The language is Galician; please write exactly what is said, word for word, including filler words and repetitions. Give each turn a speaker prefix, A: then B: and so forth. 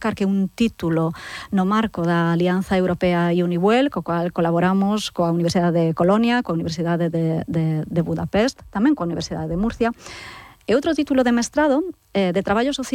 A: destacar que un título no marco da Alianza Europea Uniwell, co cual colaboramos coa Universidade de Colonia, coa Universidade de, de, de Budapest, tamén coa Universidade de Murcia. E outro título de mestrado eh, de Traballo Social